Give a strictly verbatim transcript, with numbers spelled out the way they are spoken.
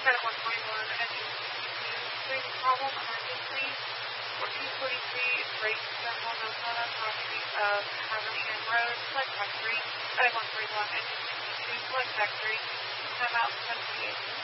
Credit one forty-one, engine sixty-two, please problem emergency, or two forty-three, Great Temple, Minnesota, property of Haversham Road, Select Factory, Credit one forty-one, engine sixty-two, Select Factory, time out seventy-eight.